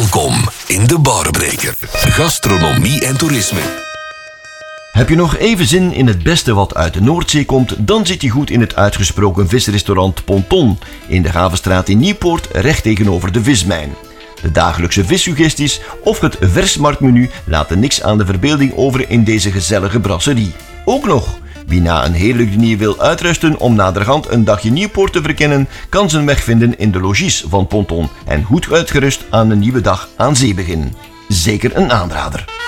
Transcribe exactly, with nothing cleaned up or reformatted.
Welkom in de Barbreker. Gastronomie en toerisme. Heb je nog even zin in het beste wat uit de Noordzee komt, dan zit je goed in het uitgesproken visrestaurant Ponton in de Havenstraat in Nieuwpoort, recht tegenover de vismijn. De dagelijkse vissuggesties of het versmarktmenu laten niks aan de verbeelding over in deze gezellige brasserie. Ook nog, wie na een heerlijk diner wil uitrusten om naderhand een dagje Nieuwpoort te verkennen, kan zijn weg vinden in de logies van Ponton en goed uitgerust aan een nieuwe dag aan zee beginnen. Zeker een aanrader.